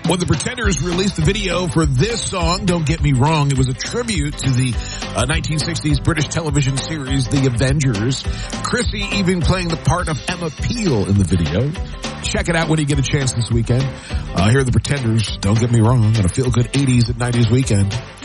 When the Pretenders released the video for this song, don't get me wrong, it was a tribute to the 1960s British television series, The Avengers. Chrissy even playing the part of Emma Peel in the video. Check it out when you get a chance this weekend. Here are the Pretenders, don't get me wrong, on a feel-good 80s and 90s weekend.